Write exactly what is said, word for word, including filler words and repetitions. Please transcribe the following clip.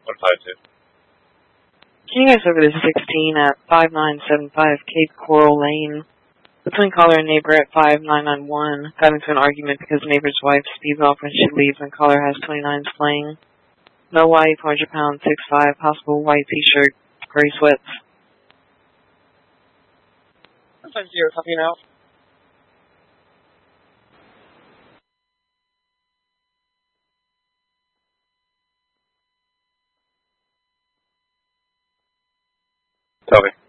one five two. Can you guys over to sixteen at five nine seven five Cape Coral Lane? Between caller and neighbor at five nine nine one. Got into an argument because neighbor's wife speeds off when she leaves and caller has twenty-nines playing. No wife, one hundred pounds, six five, possible white t-shirt, gray sweats. Sometimes zero, copy now. Copy.